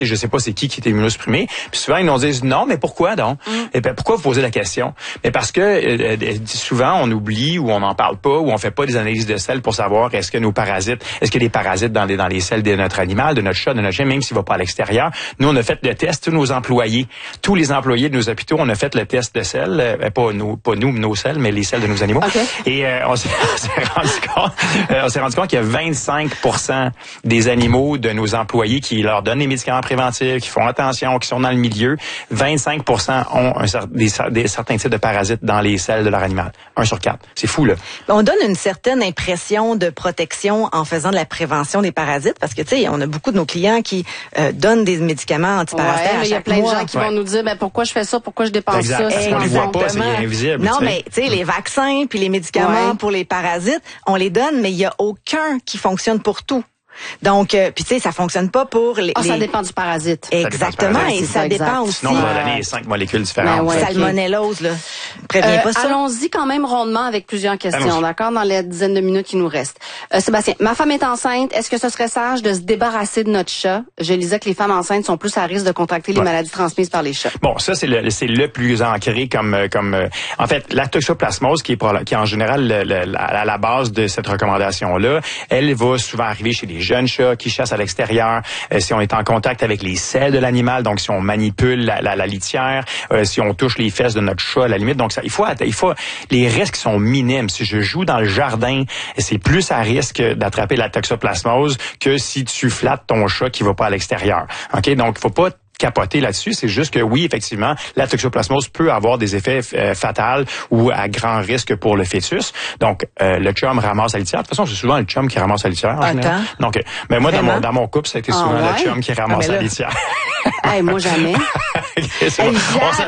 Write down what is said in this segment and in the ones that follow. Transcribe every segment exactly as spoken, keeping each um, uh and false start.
je sais pas c'est qui qui est immunosupprimé. Puis souvent, ils nous disent non, mais pourquoi donc? Mm. Et ben, pourquoi vous posez la question? Mais parce que euh, souvent, on oublie ou on n'en parle pas ou on fait pas des analyses de selles pour savoir est-ce que nos parasites, est-ce qu'il y a des parasites dans les, dans les selles de notre animal, de notre chat, de notre chien, même s'il va pas à l'extérieur. Nous, on a fait le test, tous nos employés, tous les employés de nos hôpitaux, on a fait le test de selles, euh, pas nous, pas nous, nos selles, mais les selles de nos animaux. Okay. Et euh, on s'est, on s'est rendu compte, euh, on s'est rendu compte qu'il y a vingt-cinq pour cent des animaux de nos employés qui leur donnent les médicaments préventifs, qui font attention, qui sont dans le milieu, vingt-cinq pour cent ont un, des, des, certains types de parasites dans les selles de leur animal. Un sur quatre. C'est fou, là. On donne une certaine impression de protection en faisant de la prévention des parasites parce que, tu sais, on a beaucoup de nos clients qui euh, donnent des médicaments antiparasitaires ouais, à chaque mois. Il y a plein mois. de gens qui ouais. vont nous dire, ben, pourquoi je fais ça, pourquoi je dépense exact. ça. Parce qu'on les voit pas, c'est invisible. Non, mais, tu sais, les vaccins puis les médicaments ouais. pour les parasites, on les donne, mais il y a aucun qui fonctionne pour tout. Donc, euh, puis tu sais, ça fonctionne pas pour les... Ah, les... ça dépend du parasite. Exactement, ça et ça, ça dépend aussi... Sinon, on va donner cinq molécules différentes. Ben ouais, salmonellose, là, préviens euh, pas ça. Allons-y quand même rondement avec plusieurs questions, allons-y. D'accord, dans les dizaines de minutes qui nous restent. Euh, Sébastien, ma femme est enceinte. Est-ce que ce serait sage de se débarrasser de notre chat? Je lisais que les femmes enceintes sont plus à risque de contracter les ouais. maladies transmises par les chats. Bon, ça, c'est le, c'est le plus ancré comme... comme euh, en fait, la toxoplasmose, qui est, pour, qui est en général le, le, la, la base de cette recommandation-là, elle va souvent arriver chez les jeunes chats qui chassent à l'extérieur, euh, si on est en contact avec les selles de l'animal, donc si on manipule la, la, la litière, euh, si on touche les fesses de notre chat à la limite, donc ça, il faut, il faut, les risques sont minimes. Si je joue dans le jardin, c'est plus à risque d'attraper la toxoplasmose que si tu flattes ton chat qui va pas à l'extérieur. Ok, donc il faut pas capoter là-dessus, c'est juste que oui, effectivement, la toxoplasmose peut avoir des effets euh, fatals ou à grand risque pour le fœtus. Donc, euh, le chum ramasse la litière. De toute façon, c'est souvent le chum qui ramasse la litière. En général. Donc, euh, mais moi, dans mon, dans mon couple, ça a été souvent ah, ouais? le chum qui ramasse ah, la litière. Hey, moi, jamais. Okay, c'est bon.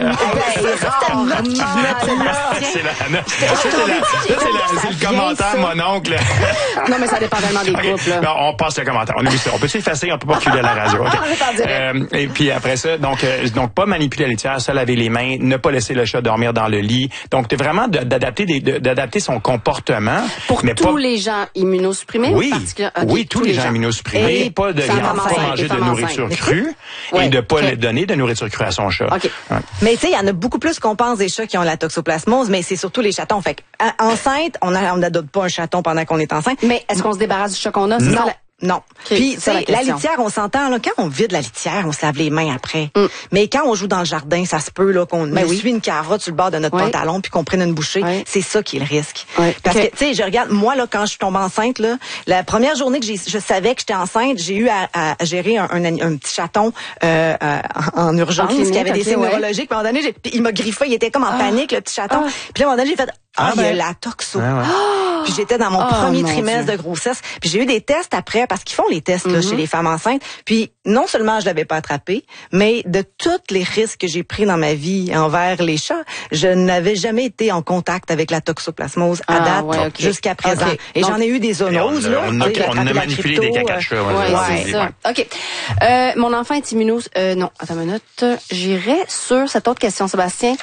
C'est le commentaire, mon oncle. Non, mais ça dépend vraiment des couples. Okay. On passe le commentaire. On, on peut s'effacer, on peut pas reculer à la radio. Okay. euh, et puis après ça, donc, euh, donc pas manipuler la litière, se laver les mains, ne pas laisser le chat dormir dans le lit. Donc, c'est vraiment d'adapter des, d'adapter son comportement. Pour mais tous pas... les gens immunosupprimés? Oui, okay, oui, tous, tous les gens, gens immunosupprimés. Et pas de viande, pas manger de nourriture crue ouais. et de pas okay. donner de nourriture crue à son chat. Okay. Ouais. Mais tu sais, il y en a beaucoup plus qu'on pense des chats qui ont la toxoplasmose, mais c'est surtout les chatons. Fait enceinte, on n'adopte pas un chaton pendant qu'on est enceinte. Mais est-ce qu'on se débarrasse du chat qu'on a? Non. Ça, la... Non. Okay, puis, tu sais, la, la litière, on s'entend, là, quand on vide la litière, on se lave les mains après. Mm. Mais quand on joue dans le jardin, ça se peut, là, qu'on ben oui. suit une carotte sur le bord de notre oui. pantalon puis qu'on prenne une bouchée. Oui. C'est ça qui est le risque. Oui. Parce okay. que, tu sais, je regarde, moi, là, quand je suis tombée enceinte, là, la première journée que j'ai, je savais que j'étais enceinte, j'ai eu à, à gérer un, un, un petit chaton, euh, euh, en urgence, clinique, qui avait okay, des signes ouais. neurologiques. Puis à un moment donné, j'ai, il m'a griffé, il était comme en ah. panique, le petit chaton. Ah. Puis là, à un moment donné, j'ai fait, ah, ah ben. il y a la toxo. Ah, ouais. oh. Puis j'étais dans mon oh, premier mon trimestre Dieu. de grossesse. Puis j'ai eu des tests après, parce qu'ils font les tests là, mm-hmm. chez les femmes enceintes. Puis non seulement je l'avais pas attrapé, mais de tous les risques que j'ai pris dans ma vie envers les chats, je n'avais jamais été en contact avec la toxoplasmose à ah, date ouais, okay. jusqu'à présent. Okay. Et donc, j'en ai eu des zoonoses. On, on, là, on, on a manipulé des caca de chat. Ouais, ouais, ouais, c'est ça. OK. Euh, mon enfant est immunos... Euh, non, attends une minute. J'irai sur cette autre question, Sébastien.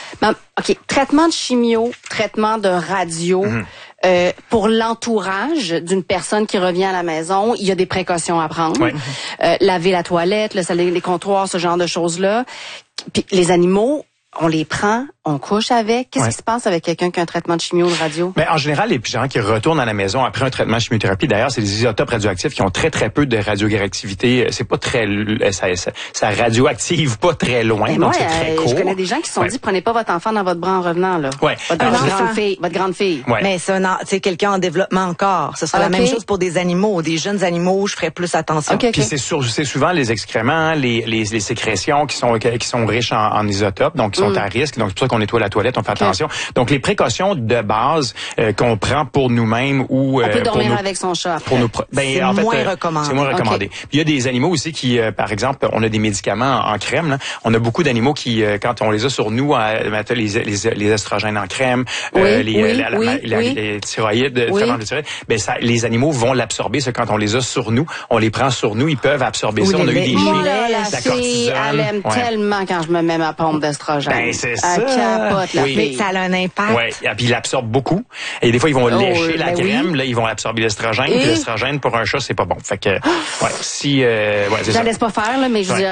OK. Traitement de chimio, traitement de radio. Mm-hmm. Euh, pour l'entourage d'une personne qui revient à la maison, il y a des précautions à prendre. Oui. Euh, laver la toilette, le, les comptoirs, ce genre de choses-là. Puis les animaux, on les prend, on couche avec. Qu'est-ce ouais. qui se passe avec quelqu'un qui a un traitement de chimio de radio? Ben, en général, les gens qui retournent à la maison après un traitement de chimiothérapie, d'ailleurs, c'est des isotopes radioactifs qui ont très, très peu de radioactivité. C'est pas très, ça, ça, ça radioactive pas très loin, ben donc moi, c'est très euh, court. Je connais des gens qui se sont ouais. dit, prenez pas votre enfant dans votre bras en revenant, là. Ouais. Votre, grande, grande fille, votre grande fille. Ouais. Mais c'est un, c'est quelqu'un en développement encore. Ce sera okay. la même chose pour des animaux. Des jeunes animaux, je ferais plus attention. Okay, okay. Puis c'est, sur, c'est souvent les excréments, les, les, les sécrétions qui sont, qui sont riches en, en isotopes, donc qui sont mm. à risque. Donc c'est pour ça qu'on nettoie la toilette, on fait okay. attention. Donc les précautions de base euh, qu'on prend pour nous-mêmes ou euh, on peut dormir pour nous, avec son chat. Pour nous, ben, c'est, en fait, moins euh, recommandé. c'est moins recommandé. Okay. Puis il y a des animaux aussi qui, euh, par exemple, on a des médicaments en, en crème. Là. On a beaucoup d'animaux qui, euh, quand on les a sur nous, euh, les, les, les estrogènes en crème, oui, euh, les, oui, la, la, oui, la, oui. les thyroïdes, oui. de thyroïde, ben ça, les animaux vont l'absorber. Ça, quand on les a sur nous, on les prend sur nous, ils peuvent absorber oui, ça. On a eu des chiens, la fille, elle aime ouais. tellement quand je me mets ma pompe d'estrogène. Ben, c'est ça. Elle capote, la oui. fille. Ça a un impact. Oui, et puis il absorbe beaucoup. Et des fois, ils vont oh, lécher la ben crème, oui. là, ils vont absorber l'estrogène. Et... Puis l'estrogène, pour un chat, c'est pas bon. Fait que, ouais, si... Euh, ouais, je la laisse pas faire, là, mais je ouais.